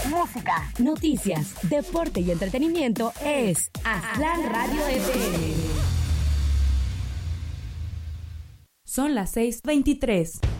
música, noticias, deporte y entretenimiento es Aztlán Radio FM. Son las 6:23.